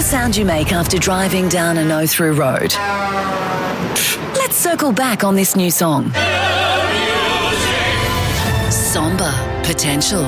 sound you make after driving down a no-through road? Let's circle back on this new song. Somber Potential.